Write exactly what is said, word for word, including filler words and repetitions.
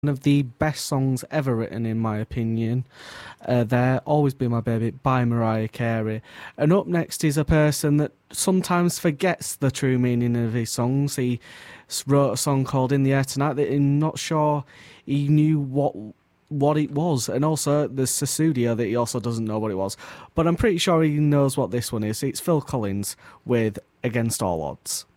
of the best songs ever written, in my opinion. Uh, there, Always Be My Baby by Mariah Carey. And up next is a person that sometimes forgets the true meaning of his songs. He wrote a song called In the Air Tonight that I'm not sure he knew what what it was. And also there's Sussudio that he also doesn't know what it was. But I'm pretty sure he knows what this one is. It's Phil Collins with Against All Odds.